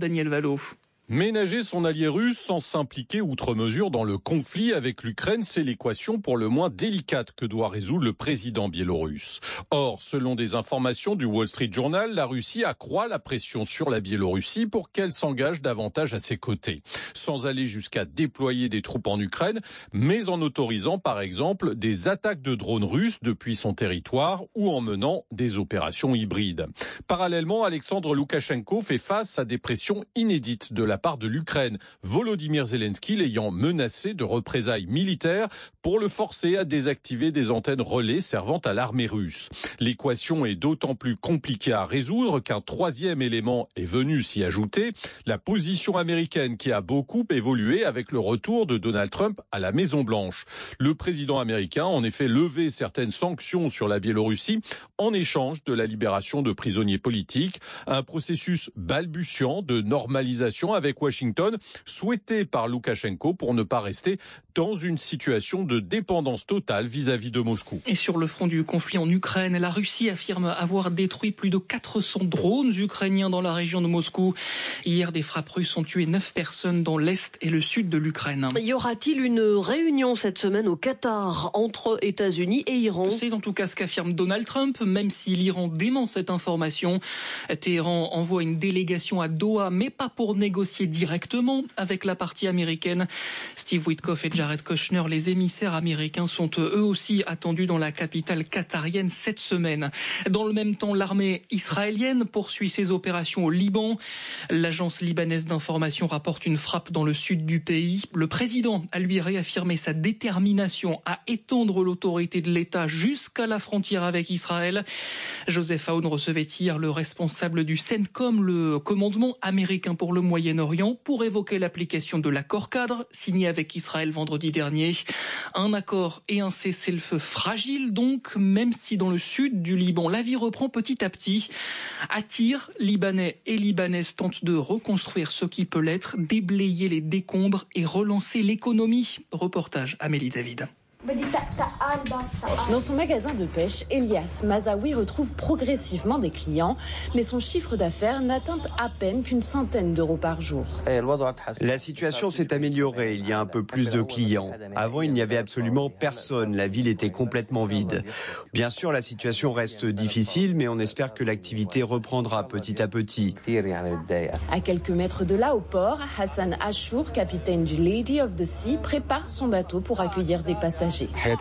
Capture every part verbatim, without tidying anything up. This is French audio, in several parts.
Daniel Valo. Ménager son allié russe sans s'impliquer outre mesure dans le conflit avec l'Ukraine, c'est l'équation pour le moins délicate que doit résoudre le président biélorusse. Or, selon des informations du Wall Street Journal, la Russie accroît la pression sur la Biélorussie pour qu'elle s'engage davantage à ses côtés, sans aller jusqu'à déployer des troupes en Ukraine, mais en autorisant par exemple des attaques de drones russes depuis son territoire ou en menant des opérations hybrides. Parallèlement, Alexandre Loukachenko fait face à des pressions inédites de la part de l'Ukraine, Volodymyr Zelensky l'ayant menacé de représailles militaires pour le forcer à désactiver des antennes relais servant à l'armée russe. L'équation est d'autant plus compliquée à résoudre qu'un troisième élément est venu s'y ajouter, la position américaine qui a beaucoup évolué avec le retour de Donald Trump à la Maison-Blanche. Le président américain a en effet levé certaines sanctions sur la Biélorussie en échange de la libération de prisonniers politiques, un processus balbutiant de normalisation avec Washington, souhaité par Loukachenko pour ne pas rester dans une situation de dépendance totale vis-à-vis de Moscou. Et sur le front du conflit en Ukraine, la Russie affirme avoir détruit plus de quatre cents drones ukrainiens dans la région de Moscou. Hier, des frappes russes ont tué neuf personnes dans l'est et le sud de l'Ukraine. Y aura-t-il une réunion cette semaine au Qatar entre États-Unis et Iran ? C'est en tout cas ce qu'affirme Donald Trump, même si l'Iran dément cette information. Téhéran envoie une délégation à Doha, mais pas pour négocier directement avec la partie américaine. Steve Witkoff et Jared Kushner, les émissaires américains, sont eux aussi attendus dans la capitale qatarienne cette semaine. Dans le même temps, l'armée israélienne poursuit ses opérations au Liban. L'agence libanaise d'information rapporte une frappe dans le sud du pays. Le président a lui réaffirmé sa détermination à étendre l'autorité de l'État jusqu'à la frontière avec Israël. Joseph Aoun recevait hier le responsable du CENTCOM, le commandement américain pour le Moyen-Orient, pour évoquer l'application de l'accord-cadre signé avec Israël vendredi dernier. Un accord et un cessez-le-feu fragile donc, même si dans le sud du Liban, la vie reprend petit à petit. À Tyr, Libanais et Libanaises tentent de reconstruire ce qui peut l'être, déblayer les décombres et relancer l'économie. Reportage Amélie David. Dans son magasin de pêche, Elias Mazaoui retrouve progressivement des clients, mais son chiffre d'affaires n'atteint à peine qu'une centaine d'euros par jour. La situation s'est améliorée, il y a un peu plus de clients. Avant, il n'y avait absolument personne, la ville était complètement vide. Bien sûr, la situation reste difficile, mais on espère que l'activité reprendra petit à petit. À quelques mètres de là, au port, Hassan Achour, capitaine du Lady of the Sea, prépare son bateau pour accueillir des passagers.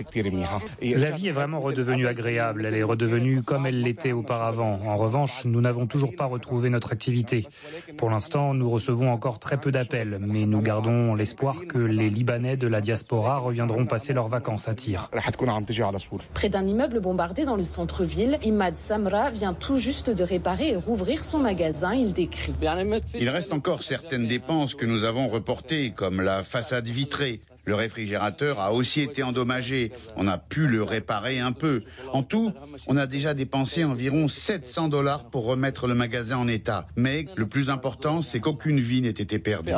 La vie est vraiment redevenue agréable, elle est redevenue comme elle l'était auparavant. En revanche, nous n'avons toujours pas retrouvé notre activité. Pour l'instant, nous recevons encore très peu d'appels, mais nous gardons l'espoir que les Libanais de la diaspora reviendront passer leurs vacances à Tyr. Près d'un immeuble bombardé dans le centre-ville, Imad Samra vient tout juste de réparer et rouvrir son magasin, il décrit. Il reste encore certaines dépenses que nous avons reportées, comme la façade vitrée. Le réfrigérateur a aussi été endommagé. On a pu le réparer un peu. En tout, on a déjà dépensé environ sept cents dollars pour remettre le magasin en état. Mais le plus important, c'est qu'aucune vie n'ait été perdue.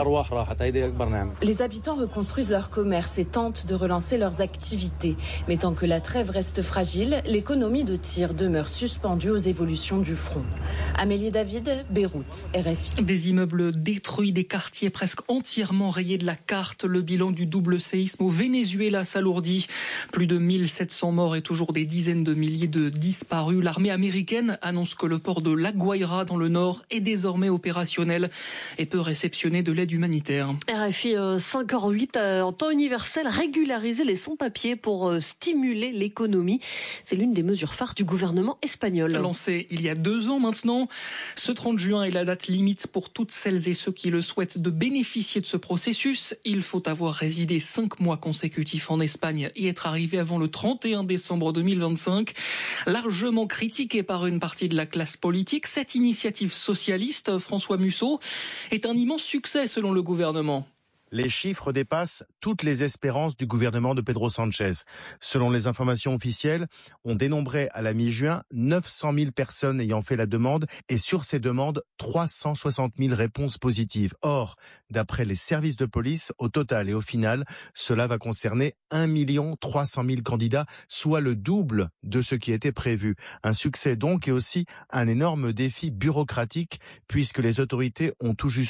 Les habitants reconstruisent leur commerce et tentent de relancer leurs activités. Mais tant que la trêve reste fragile, l'économie de Tyr demeure suspendue aux évolutions du front. Amélie David, Beyrouth, R F I. Des immeubles détruits, des quartiers presque entièrement rayés de la carte. Le bilan du double Le séisme au Venezuela s'alourdit. Plus de mille sept cents morts et toujours des dizaines de milliers de disparus. L'armée américaine annonce que le port de La Guaira dans le nord est désormais opérationnel et peut réceptionner de l'aide humanitaire. R F I euh, cinq heures huit euh, en temps universel, régulariser les sans-papiers pour euh, stimuler l'économie. C'est l'une des mesures phares du gouvernement espagnol. Lancé il y a deux ans maintenant, ce trente juin est la date limite pour toutes celles et ceux qui le souhaitent de bénéficier de ce processus. Il faut avoir résidé cinq mois consécutifs en Espagne et être arrivé avant le trente et un décembre deux mille vingt-cinq. Largement critiquée par une partie de la classe politique, cette initiative socialiste, François Musso, est un immense succès selon le gouvernement. Les chiffres dépassent toutes les espérances du gouvernement de Pedro Sanchez. Selon les informations officielles, on dénombrait à la mi-juin neuf cent mille personnes ayant fait la demande et sur ces demandes, trois cent soixante mille réponses positives. Or, d'après les services de police, au total et au final, cela va concerner un million trois cent mille candidats, soit le double de ce qui était prévu. Un succès donc et aussi un énorme défi bureaucratique puisque les autorités ont tout juste